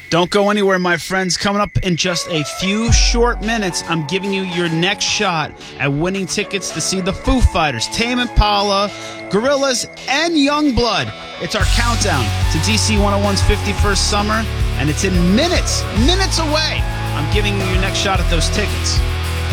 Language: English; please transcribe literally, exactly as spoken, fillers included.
Don't go anywhere, my friends. Coming up in just a few short minutes, I'm giving you your next shot at winning tickets to see the Foo Fighters, Tame Impala, Gorillaz, and Youngblood. It's our countdown to D C one oh one's fifty-first Summer, and it's in minutes, minutes away. I'm giving you your next shot at those tickets.